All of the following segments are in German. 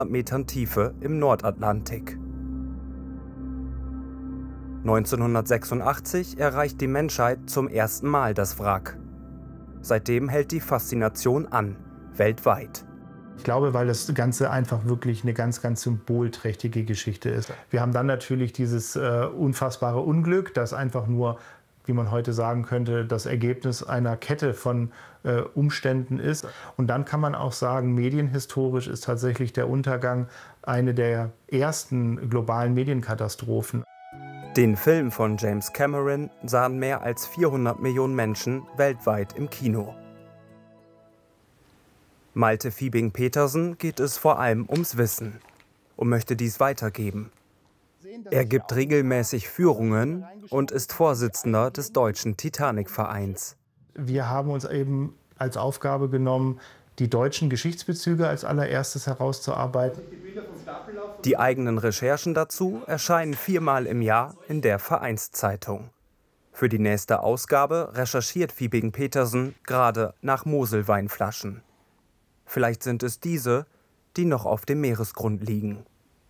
Metern Tiefe im Nordatlantik. 1986 erreicht die Menschheit zum ersten Mal das Wrack. Seitdem hält die Faszination an, weltweit. Ich glaube, weil das Ganze einfach wirklich eine ganz, ganz symbolträchtige Geschichte ist. Wir haben dann natürlich dieses unfassbare Unglück, das einfach nur, wie man heute sagen könnte, das Ergebnis einer Kette von Umständen ist. Und dann kann man auch sagen, medienhistorisch ist tatsächlich der Untergang eine der ersten globalen Medienkatastrophen. Den Film von James Cameron sahen mehr als 400 Millionen Menschen weltweit im Kino. Malte Fiebing-Petersen geht es vor allem ums Wissen und möchte dies weitergeben. Er gibt regelmäßig Führungen und ist Vorsitzender des Deutschen Titanic-Vereins. Wir haben uns eben als Aufgabe genommen, die deutschen Geschichtsbezüge als allererstes herauszuarbeiten. Die eigenen Recherchen dazu erscheinen 4-mal im Jahr in der Vereinszeitung. Für die nächste Ausgabe recherchiert Fiebing-Petersen gerade nach Moselweinflaschen. Vielleicht sind es diese, die noch auf dem Meeresgrund liegen.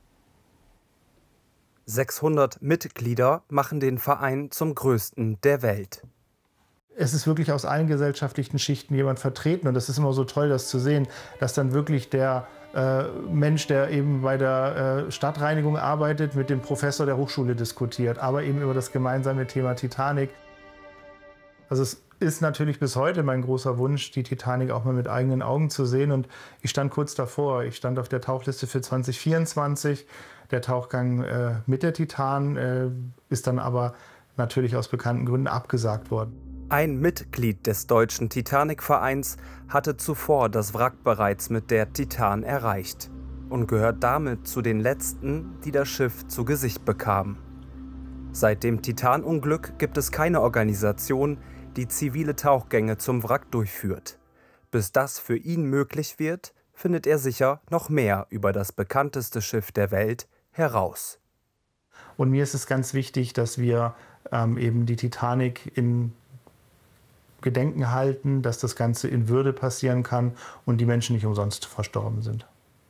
600 Mitglieder machen den Verein zum größten der Welt. Es ist wirklich aus allen gesellschaftlichen Schichten jemand vertreten. Und das ist immer so toll, das zu sehen, dass dann wirklich der Mensch, der eben bei der Stadtreinigung arbeitet, mit dem Professor der Hochschule diskutiert, aber eben über das gemeinsame Thema Titanic. Also es ist natürlich bis heute mein großer Wunsch, die Titanic auch mal mit eigenen Augen zu sehen. Und ich stand kurz davor. Ich stand auf der Tauchliste für 2024. Der Tauchgang mit der Titan ist dann aber natürlich aus bekannten Gründen abgesagt worden. Ein Mitglied des Deutschen Titanic-Vereins hatte zuvor das Wrack bereits mit der Titan erreicht und gehört damit zu den letzten, die das Schiff zu Gesicht bekamen. Seit dem Titan-Unglück gibt es keine Organisation, die zivile Tauchgänge zum Wrack durchführt. Bis das für ihn möglich wird, findet er sicher noch mehr über das bekannteste Schiff der Welt heraus. Und mir ist es ganz wichtig, dass wir eben die Titanic in Gedenken halten, dass das Ganze in Würde passieren kann und die Menschen nicht umsonst verstorben sind.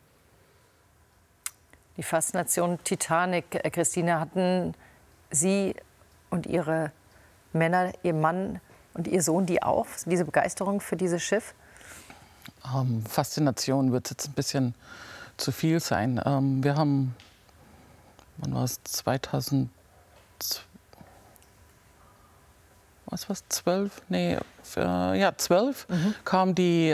Die Faszination Titanic, Christine, hatten Sie und Ihre Männer, Ihr Mann und Ihr Sohn, die auch, diese Begeisterung für dieses Schiff? Faszination wird jetzt ein bisschen zu viel sein. Wir haben, wann war es, 2012? Was war es, 12? Nee, 12 kam die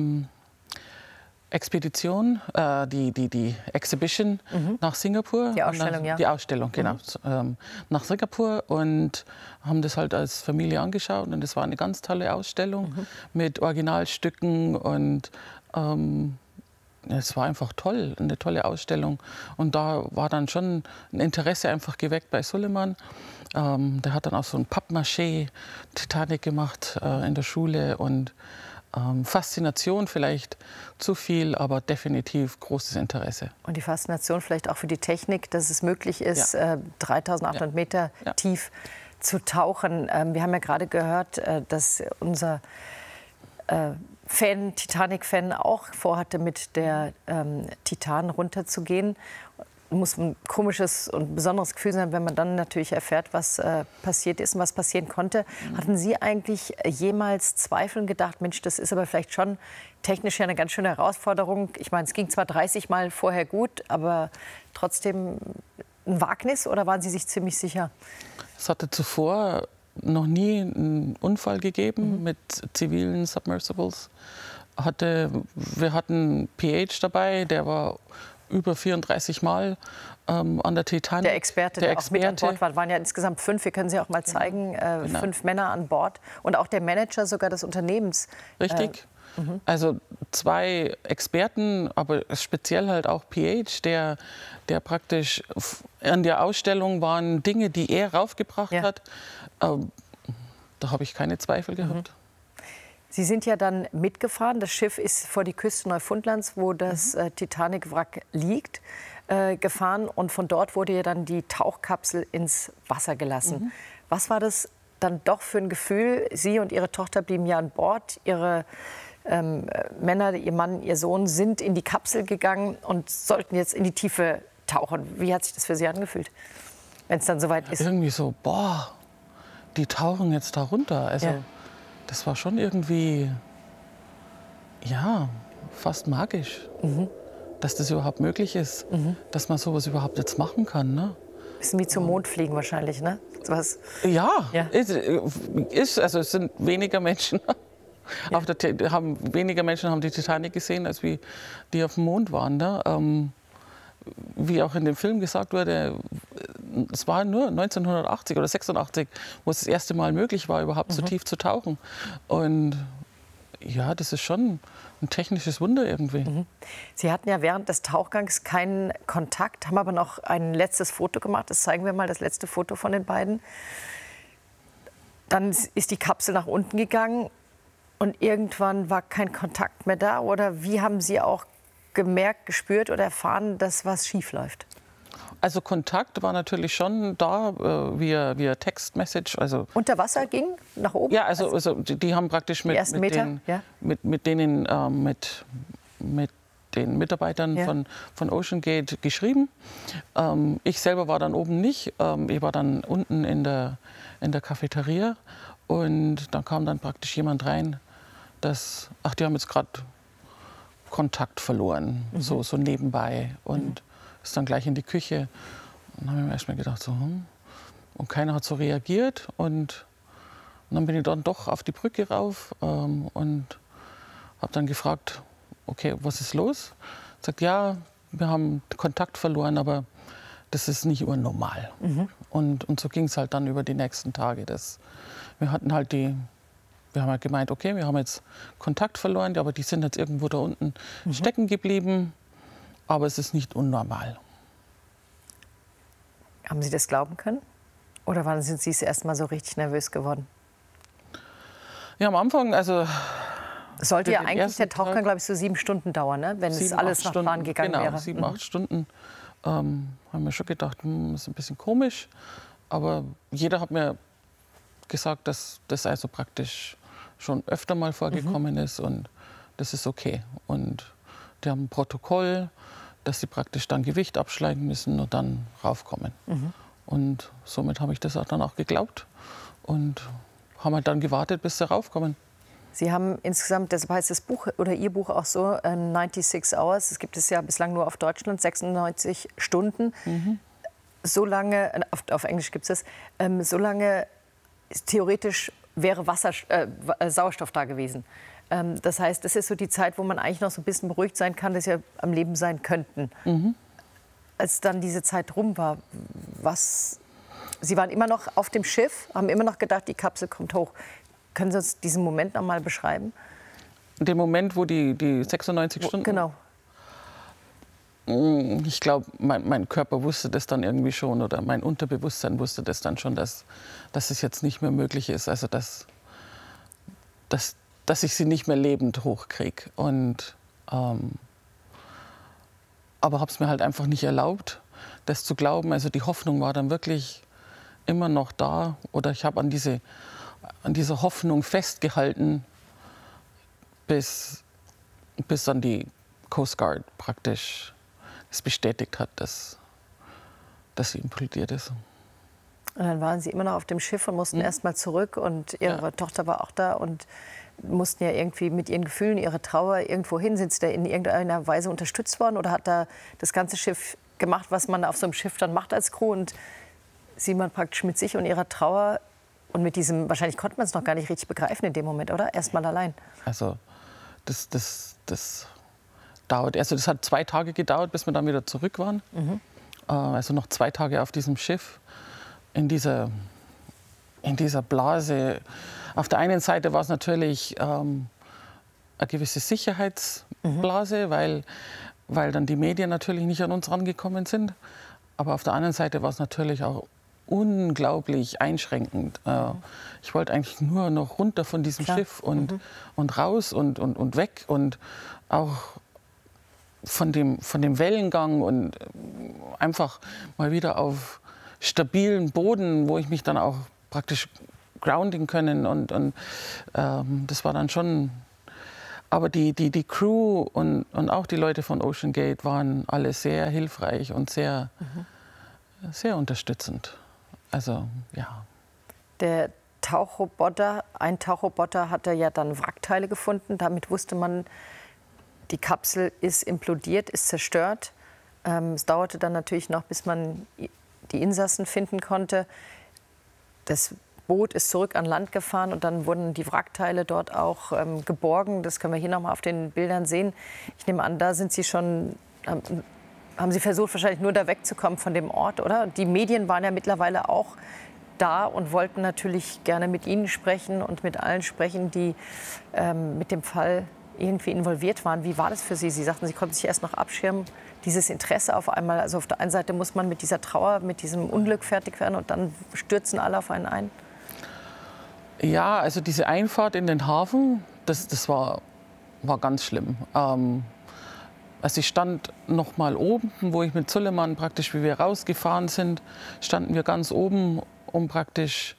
Expedition, die Exhibition nach Singapur. Die Ausstellung, ja. Die Ausstellung, genau. Nach Singapur und haben das halt als Familie angeschaut. Und das war eine ganz tolle Ausstellung mit Originalstücken und es war einfach toll, eine tolle Ausstellung. Und da war dann schon ein Interesse einfach geweckt bei Suleiman. Der hat dann auch so ein Pappmaché-Titanic gemacht in der Schule. Und Faszination vielleicht zu viel, aber definitiv großes Interesse. Und die Faszination vielleicht auch für die Technik, dass es möglich ist, Ja. 3800 Meter tief zu tauchen. Wir haben ja gerade gehört, dass unser Titanic-Fan auch vorhatte, mit der Titan runterzugehen. Muss ein komisches und besonderes Gefühl sein, wenn man dann natürlich erfährt, was passiert ist und was passieren konnte. Hatten Sie eigentlich jemals Zweifeln gedacht, Mensch, das ist aber vielleicht schon technisch ja eine ganz schöne Herausforderung? Ich meine, es ging zwar 30 Mal vorher gut, aber trotzdem ein Wagnis, oder waren Sie sich ziemlich sicher? Es hatte zuvor noch nie einen Unfall gegeben mit zivilen Submersibles. Wir hatten PH dabei, der war über 34 Mal an der Titanic. Der Experte, der auch mit an Bord war, waren ja insgesamt 5. Wir können Sie auch mal zeigen, genau. 5 Männer an Bord und auch der Manager sogar des Unternehmens. Richtig. Also 2 Experten, aber speziell halt auch PH, der praktisch an der Ausstellung waren Dinge, die er raufgebracht hat. Da habe ich keine Zweifel gehabt. Sie sind ja dann mitgefahren. Das Schiff ist vor die Küste Neufundlands, wo das Titanic-Wrack liegt, gefahren. Und von dort wurde ja dann die Tauchkapsel ins Wasser gelassen. Was war das dann doch für ein Gefühl? Sie und Ihre Tochter blieben ja an Bord. Ihre Männer, Ihr Mann, Ihr Sohn, sind in die Kapsel gegangen und sollten jetzt in die Tiefe tauchen. Wie hat sich das für Sie angefühlt, wenn es dann soweit ist? Irgendwie so, boah, die tauchen jetzt da runter. Also das war schon irgendwie, ja, fast magisch, dass das überhaupt möglich ist, dass man sowas überhaupt jetzt machen kann. Ne? Bisschen wie zum Mond fliegen wahrscheinlich, ne? Was? Ja, Ja. Also es sind weniger Menschen. Weniger Menschen haben die Titanic gesehen, als wie die auf dem Mond waren. Ne? Wie auch in dem Film gesagt wurde, es war nur 1980 oder 86, wo es das erste Mal möglich war, überhaupt so tief zu tauchen. Und ja, das ist schon ein technisches Wunder irgendwie. Sie hatten ja während des Tauchgangs keinen Kontakt, haben aber noch ein letztes Foto gemacht. Das zeigen wir mal, das letzte Foto von den beiden. Dann ist die Kapsel nach unten gegangen und irgendwann war kein Kontakt mehr da. Oder wie haben Sie auch gemerkt, gespürt oder erfahren, dass was schief läuft? Also Kontakt war natürlich schon da, via Textmessage. Also Unter Wasser ging nach oben? ja, also die haben praktisch mit den Mitarbeitern von OceanGate geschrieben. Ich selber war dann oben nicht. Ich war dann unten in der Cafeteria und dann kam dann praktisch jemand rein, die haben jetzt gerade Kontakt verloren, so nebenbei, und ist dann gleich in die Küche. Und dann habe ich mir erstmal gedacht, so, und keiner hat so reagiert. Und dann bin ich dann doch auf die Brücke rauf und habe dann gefragt, okay, was ist los? Sagt, ja, wir haben Kontakt verloren, aber das ist nicht urnormal. Und so ging es halt dann über die nächsten Tage. Wir haben halt gemeint, okay, wir haben jetzt Kontakt verloren, aber die sind jetzt irgendwo da unten stecken geblieben. Aber es ist nicht unnormal. Haben Sie das glauben können? Oder sind Sie erst mal so richtig nervös geworden? Ja, am Anfang, also... Sollte ja eigentlich der Tauchgang, glaube ich, so 7 Stunden dauern, ne? Wenn es alles nach Plan gegangen wäre. Genau, 7, 8 Stunden. Haben wir schon gedacht, das ist ein bisschen komisch. Aber jeder hat mir gesagt, dass das also praktisch schon öfter mal vorgekommen ist und das ist okay. Und die haben ein Protokoll, dass sie praktisch dann Gewicht abschlagen müssen und dann raufkommen. Und somit habe ich das dann auch geglaubt und haben halt dann gewartet, bis sie raufkommen. Sie haben insgesamt, deshalb heißt das Buch oder Ihr Buch auch so, 96 Hours, es gibt es ja bislang nur auf Deutschland, 96 Stunden. So lange, auf Englisch gibt es das, so lange theoretisch wäre Sauerstoff da gewesen. Das heißt, das ist so die Zeit, wo man eigentlich noch so ein bisschen beruhigt sein kann, dass Sie am Leben sein könnten. Als dann diese Zeit rum war, Sie waren immer noch auf dem Schiff, haben immer noch gedacht, die Kapsel kommt hoch. Können Sie uns diesen Moment noch mal beschreiben? Den Moment, wo die 96 Stunden... Genau. Ich glaube, mein Körper wusste das dann irgendwie schon oder mein Unterbewusstsein wusste das dann schon, dass es jetzt nicht mehr möglich ist. Also dass ich sie nicht mehr lebend hochkriege. Aber habe es mir halt einfach nicht erlaubt, das zu glauben. Also die Hoffnung war dann wirklich immer noch da. Oder ich habe an dieser Hoffnung festgehalten, bis dann die Coast Guard praktisch es bestätigt hat, dass sie implodiert ist. Und dann waren Sie immer noch auf dem Schiff und mussten erst mal zurück. Und Ihre Tochter war auch da und mussten ja irgendwie mit Ihren Gefühlen, Ihrer Trauer irgendwo hin. Sind Sie da in irgendeiner Weise unterstützt worden? Oder hat da das ganze Schiff gemacht, was man auf so einem Schiff dann macht als Crew? Und Sie waren praktisch mit sich und Ihrer Trauer und mit diesem, wahrscheinlich konnte man es noch gar nicht richtig begreifen in dem Moment, oder? Erst mal allein. Also das dauert. Also das hat 2 Tage gedauert, bis wir dann wieder zurück waren. Also noch 2 Tage auf diesem Schiff, in dieser Blase. Auf der einen Seite war es natürlich eine gewisse Sicherheitsblase, weil dann die Medien natürlich nicht an uns rangekommen sind. Aber auf der anderen Seite war es natürlich auch unglaublich einschränkend. Ich wollte eigentlich nur noch runter von diesem Schiff und raus und weg und auch von dem Wellengang und einfach mal wieder auf stabilen Boden, wo ich mich dann auch praktisch grounding können und das war dann schon Aber die Crew und auch die Leute von Ocean Gate waren alle sehr hilfreich und sehr unterstützend. Also, ja. Der ein Tauchroboter hatte ja dann Wrackteile gefunden. Damit wusste man, die Kapsel ist implodiert, ist zerstört. Es dauerte dann natürlich noch, bis man die Insassen finden konnte. Das Boot ist zurück an Land gefahren und dann wurden die Wrackteile dort auch geborgen. Das können wir hier noch mal auf den Bildern sehen. Ich nehme an, da sind Sie schon, haben Sie versucht, wahrscheinlich nur da wegzukommen von dem Ort, oder? Die Medien waren ja mittlerweile auch da und wollten natürlich gerne mit Ihnen sprechen und mit allen sprechen, die mit dem Fall irgendwie involviert waren. Wie war das für Sie? Sie sagten, Sie konnten sich erst noch abschirmen. Dieses Interesse auf einmal, also auf der einen Seite muss man mit dieser Trauer, mit diesem Unglück fertig werden und dann stürzen alle auf einen ein? Ja, also diese Einfahrt in den Hafen, das war ganz schlimm. Also ich stand noch mal oben, wo ich mit Suleiman praktisch, wie wir rausgefahren sind, standen wir ganz oben, um praktisch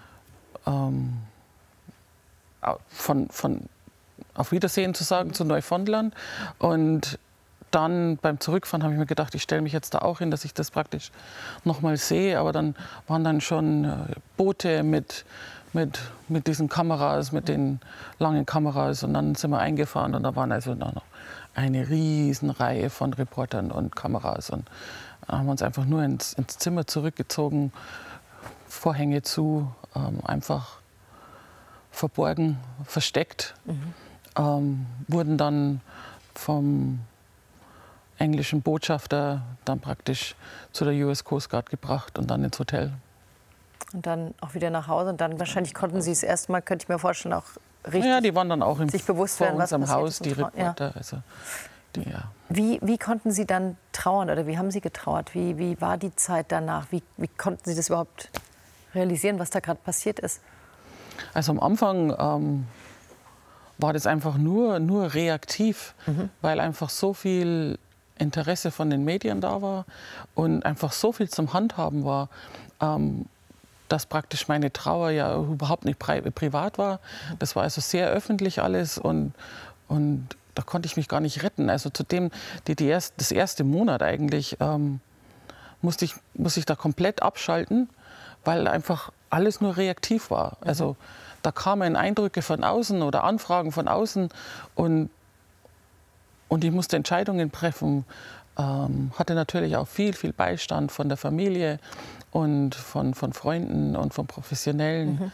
auf Wiedersehen zu sagen zu Neufundland. Und dann beim Zurückfahren habe ich mir gedacht, ich stelle mich jetzt da auch hin, dass ich das praktisch noch mal sehe. Aber dann waren dann schon Boote mit diesen Kameras, mit den langen Kameras. Und dann sind wir eingefahren und da waren also noch eine Riesenreihe von Reportern und Kameras. Und haben uns einfach nur ins Zimmer zurückgezogen, Vorhänge zu, einfach verborgen, versteckt. Wurden dann vom englischen Botschafter dann praktisch zu der US Coast Guard gebracht und dann ins Hotel. Und dann auch wieder nach Hause und dann wahrscheinlich konnten Sie es erstmal, könnte ich mir vorstellen, auch richtig ja, die waren dann auch sich bewusst werden, was im Haus, ist die Reporter. Ja. Also, ja. Wie konnten Sie dann trauern oder wie haben Sie getrauert? Wie war die Zeit danach? Wie konnten Sie das überhaupt realisieren, was da gerade passiert ist? Also am Anfang war das einfach nur reaktiv, weil einfach so viel Interesse von den Medien da war und einfach so viel zum Handhaben war, dass praktisch meine Trauer ja überhaupt nicht privat war. Das war also sehr öffentlich alles und da konnte ich mich gar nicht retten. Also zudem das erste Monat eigentlich musste ich da komplett abschalten, weil einfach alles nur reaktiv war. Also da kamen Eindrücke von außen oder Anfragen von außen und ich musste Entscheidungen treffen. Hatte natürlich auch viel Beistand von der Familie und von Freunden und von Professionellen,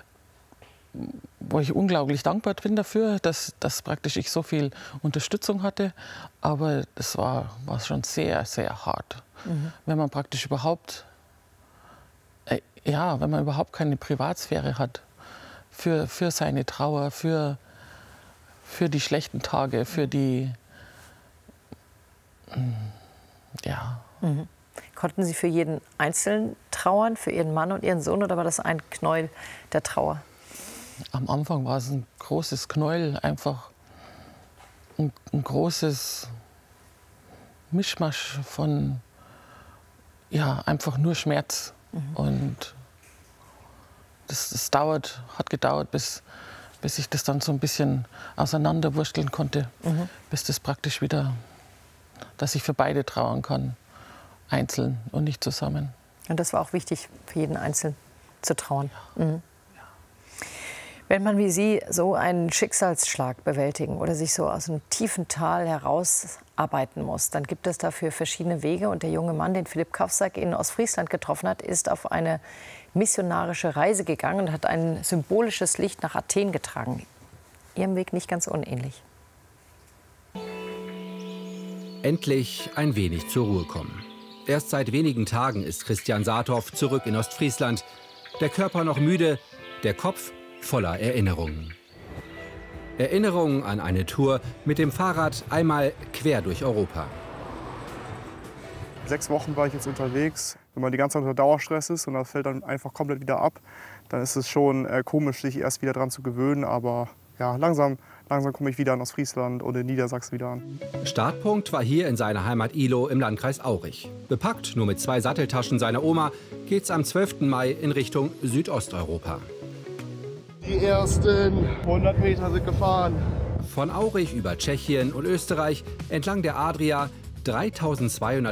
wo ich unglaublich dankbar bin dafür, dass praktisch ich so viel Unterstützung hatte. Aber das war schon sehr, sehr hart, wenn man praktisch überhaupt keine Privatsphäre hat für seine Trauer, für die schlechten Tage, für die Konnten Sie für jeden Einzelnen trauern, für Ihren Mann und Ihren Sohn, oder war das ein Knäuel der Trauer? Am Anfang war es ein großes Knäuel, einfach ein großes Mischmasch von einfach nur Schmerz. Und das hat gedauert, bis ich das dann so ein bisschen auseinanderwursteln konnte, bis das praktisch wieder, dass ich für beide trauern kann, einzeln und nicht zusammen. Und das war auch wichtig, für jeden Einzelnen zu trauern. Ja. Wenn man wie Sie so einen Schicksalsschlag bewältigen oder sich so aus einem tiefen Tal herausarbeiten muss, dann gibt es dafür verschiedene Wege. Und der junge Mann, den Philipp Kawsak in Ostfriesland getroffen hat, ist auf eine missionarische Reise gegangen und hat ein symbolisches Licht nach Athen getragen. Ihrem Weg nicht ganz unähnlich. Endlich ein wenig zur Ruhe kommen. Erst seit wenigen Tagen ist Christian Saathoff zurück in Ostfriesland. Der Körper noch müde, der Kopf voller Erinnerungen. Erinnerungen an eine Tour mit dem Fahrrad einmal quer durch Europa. 6 Wochen war ich jetzt unterwegs. Wenn man die ganze Zeit unter Dauerstress ist und das fällt dann einfach komplett wieder ab, dann ist es schon komisch, sich erst wieder dran zu gewöhnen. Aber ja, langsam komme ich wieder an Ostfriesland und in Niedersachsen wieder an. Startpunkt war hier in seiner Heimat Ihlow im Landkreis Aurich. Bepackt nur mit 2 Satteltaschen seiner Oma geht's am 12. Mai in Richtung Südosteuropa. Die ersten 100 Meter sind gefahren. Von Aurich über Tschechien und Österreich entlang der Adria 3200